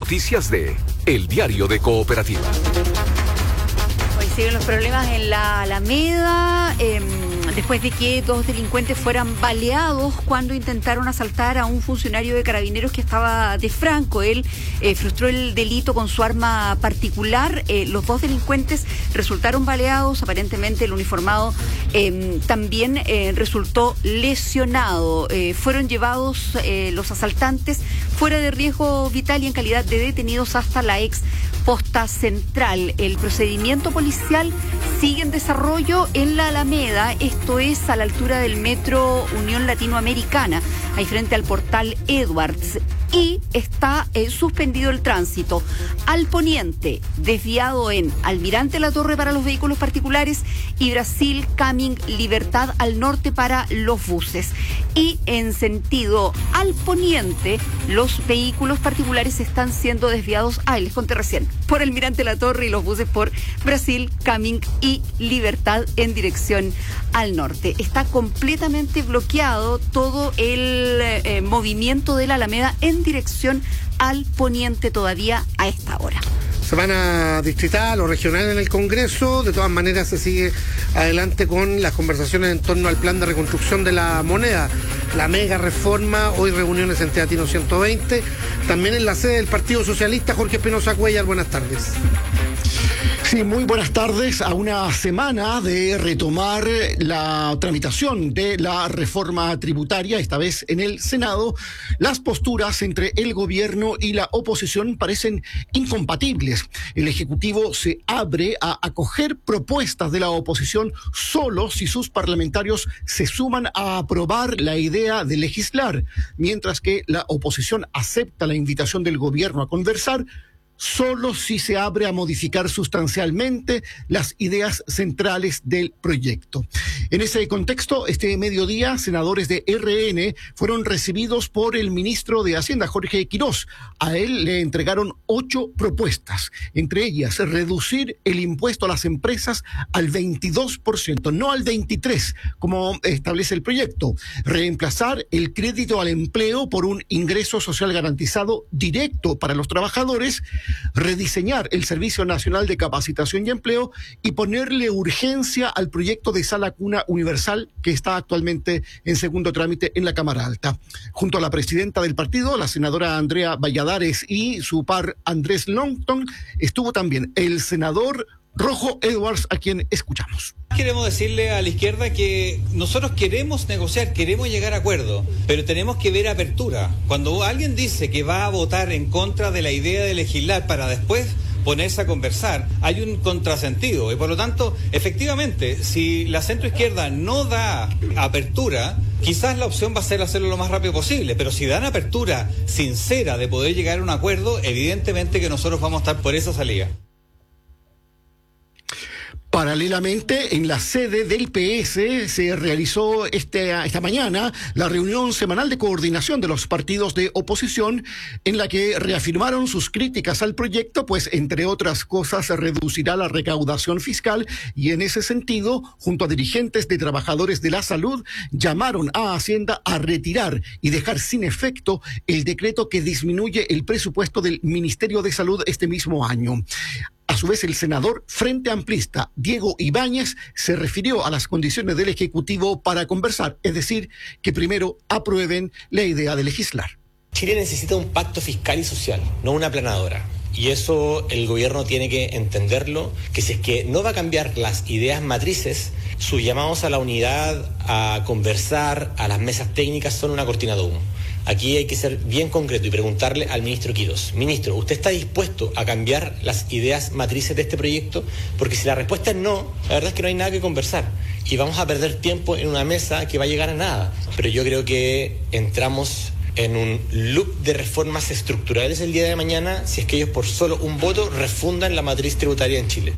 noticias de El Diario de Cooperativa. Hoy siguen los problemas en la Alameda, después de que dos delincuentes fueran baleados cuando intentaron asaltar a un funcionario de Carabineros que estaba de franco. Él frustró el delito con su arma particular. Los dos delincuentes resultaron baleados. Aparentemente el uniformado también resultó lesionado. Fueron llevados los asaltantes fuera de riesgo vital y en calidad de detenidos hasta la ex posta central. El procedimiento policial sigue en desarrollo en la Alameda, esto es a la altura del metro Unión Latinoamericana, ahí frente al portal Edwards, y está suspendido el tránsito al poniente, desviado en Almirante La Torre para los vehículos particulares y Brasil Camin Libertad al norte para los buses. Y en sentido al poniente, los vehículos particulares están siendo desviados, les conté recién, por Almirante La Torre y los buses por Brasil, Camin y Libertad en dirección al norte. Está completamente bloqueado todo el movimiento de la Alameda en dirección al poniente todavía a esta hora. Semana distrital o regional en el Congreso. De todas maneras se sigue adelante con las conversaciones en torno al plan de reconstrucción de la moneda, la mega reforma. Hoy reuniones en Teatino 120, también en la sede del Partido Socialista. Jorge Espinosa Cuellar, buenas tardes. Sí, muy buenas tardes. A una semana de retomar la tramitación de la reforma tributaria, esta vez en el Senado, las posturas entre el gobierno y la oposición parecen incompatibles. El Ejecutivo se abre a acoger propuestas de la oposición solo si sus parlamentarios se suman a aprobar la idea de legislar, mientras que la oposición acepta la invitación del gobierno a conversar solo si se abre a modificar sustancialmente las ideas centrales del proyecto. En ese contexto, este mediodía, senadores de RN fueron recibidos por el ministro de Hacienda, Jorge Quirós. A él le entregaron 8 propuestas, entre ellas reducir el impuesto a las empresas al 22%, no al 23%, como establece el proyecto, reemplazar el crédito al empleo por un ingreso social garantizado directo para los trabajadores, rediseñar el Servicio Nacional de Capacitación y Empleo y ponerle urgencia al proyecto de sala cuna universal que está actualmente en segundo trámite en la Cámara Alta. Junto a la presidenta del partido, la senadora Andrea Valladares, y su par Andrés Longton, estuvo también el senador Rojo Edwards, a quien escuchamos. Queremos decirle a la izquierda que nosotros queremos negociar, queremos llegar a acuerdo, pero tenemos que ver apertura. Cuando alguien dice que va a votar en contra de la idea de legislar para después ponerse a conversar, hay un contrasentido. Y por lo tanto, efectivamente, si la centroizquierda no da apertura, quizás la opción va a ser hacerlo lo más rápido posible, pero si dan apertura sincera de poder llegar a un acuerdo, evidentemente que nosotros vamos a estar por esa salida. Paralelamente, en la sede del PS se realizó esta mañana la reunión semanal de coordinación de los partidos de oposición, en la que reafirmaron sus críticas al proyecto, pues entre otras cosas se reducirá la recaudación fiscal, y en ese sentido, junto a dirigentes de trabajadores de la salud, llamaron a Hacienda a retirar y dejar sin efecto el decreto que disminuye el presupuesto del Ministerio de Salud este mismo año. A su vez, el senador Frente Amplista, Diego Ibáñez, se refirió a las condiciones del Ejecutivo para conversar, es decir, que primero aprueben la idea de legislar. Chile necesita un pacto fiscal y social, no una aplanadora. Y eso el gobierno tiene que entenderlo, que si es que no va a cambiar las ideas matrices, sus llamados a la unidad, a conversar, a las mesas técnicas son una cortina de humo. Aquí hay que ser bien concreto y preguntarle al ministro Quirós: ministro, ¿usted está dispuesto a cambiar las ideas matrices de este proyecto? Porque si la respuesta es no, la verdad es que no hay nada que conversar y vamos a perder tiempo en una mesa que va a llegar a nada. Pero yo creo que entramos en un loop de reformas estructurales el día de mañana si es que ellos por solo un voto refundan la matriz tributaria en Chile.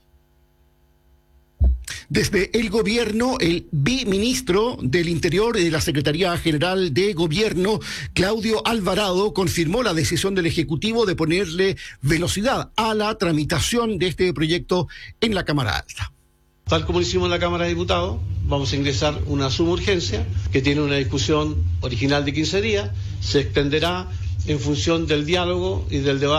Desde el gobierno, el viceministro del Interior y de la Secretaría General de Gobierno, Claudio Alvarado, confirmó la decisión del Ejecutivo de ponerle velocidad a la tramitación de este proyecto en la Cámara Alta. Tal como lo hicimos en la Cámara de Diputados, vamos a ingresar una suma urgencia que tiene una discusión original de 15 días, se extenderá en función del diálogo y del debate